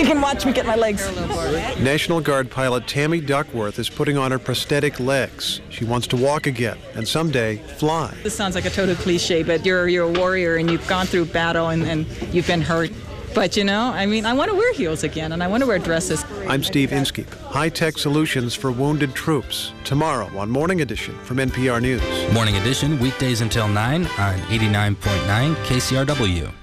You can watch me get my legs. National Guard pilot Tammy Duckworth is putting on her prosthetic legs. She wants to walk again and someday fly. This sounds like a total cliche, but you're a warrior and you've gone through battle and you've been hurt. But, I want to wear heels again, and I want to wear dresses. I'm Steve Inskeep. High-tech solutions for wounded troops. Tomorrow on Morning Edition from NPR News. Morning Edition, weekdays until 9 on 89.9 KCRW.